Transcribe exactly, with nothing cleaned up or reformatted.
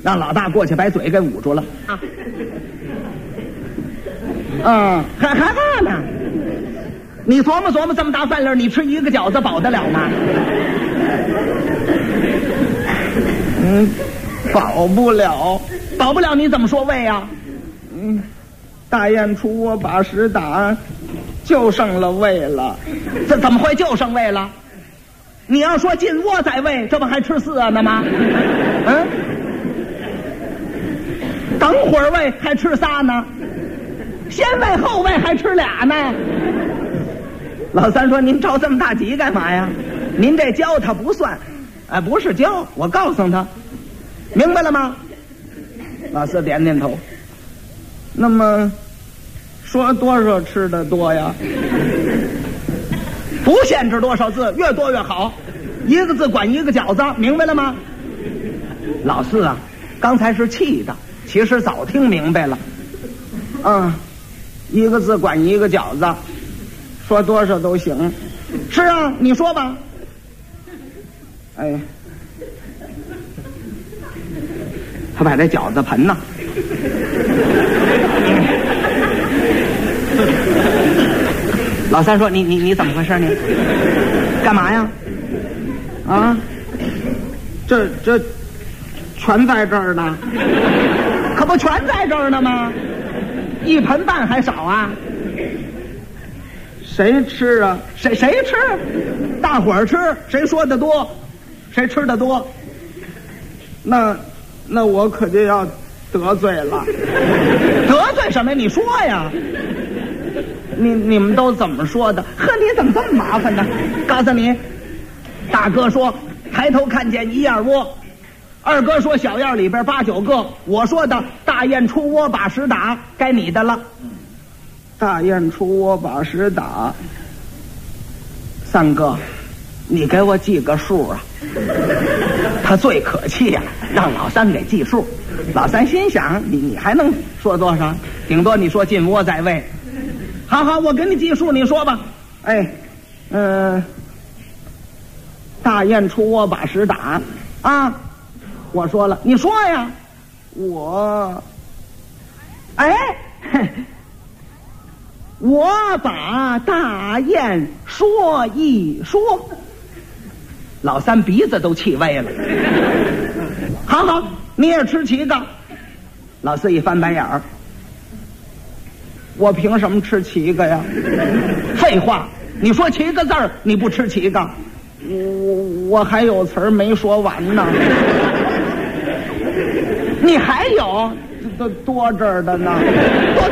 让老大过去把嘴给捂住了啊。嗯，还害怕呢？你琢磨琢磨，这么大饭量，你吃一个饺子饱得了吗？嗯，饱不了，饱不了，你怎么说胃啊？嗯，大雁出窝把屎打，就剩了胃了。这怎么会就剩胃了？你要说进窝在胃，这不还吃四个呢吗？嗯，等会儿胃还吃仨呢，先胃后胃还吃俩呢。老三说：“您着这么大急干嘛呀？您这教他不算，哎，不是教，我告诉他，明白了吗？”老四点点头。那么，说多少吃的多呀？不限制多少字，越多越好，一个字管一个饺子，明白了吗？老四啊，刚才是气的，其实早听明白了。嗯，一个字管一个饺子，说多少都行。是啊，你说吧。哎，他把这饺子盆呢，老三说：“你你你怎么回事你？干嘛呀？啊，这这全在这儿呢，可不全在这儿呢吗？一盆半还少啊？谁吃啊？谁谁吃？大伙儿吃，谁说的多，谁吃的多？那那我可就要得罪了。得罪什么？你说呀。”你你们都怎么说的？呵，你怎么这么麻烦呢？告诉你，大哥说抬头看见一燕窝，二哥说小燕里边八九个，我说的大雁出窝把屎打，该你的了。大雁出窝把屎打，三哥，你给我记个数啊。他最可气呀、啊，让老三给记数。老三心想，你你还能说多少？顶多你说进窝在位。好好，我给你记数，你说吧。哎，嗯、呃，大雁出窝把屎打啊！我说了，你说呀。我，哎，我把大雁说一说。老三鼻子都气歪了。好好，你也吃七个。老四一翻白眼儿。我凭什么吃七个呀？废话，你说七个字儿，你不吃七个？我我还有词儿没说完呢。你还有多多这儿的呢？多